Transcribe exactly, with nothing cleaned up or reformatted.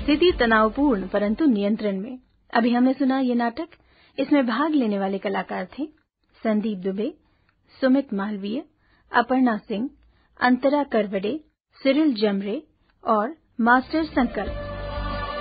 स्थिति तनावपूर्ण परंतु नियंत्रण में। अभी हमने सुना ये नाटक। इसमें भाग लेने वाले कलाकार थे संदीप दुबे, सुमित मालवीय, अपर्णा सिंह, अंतरा करवडे, सिरिल जमरे और मास्टर संकल्प।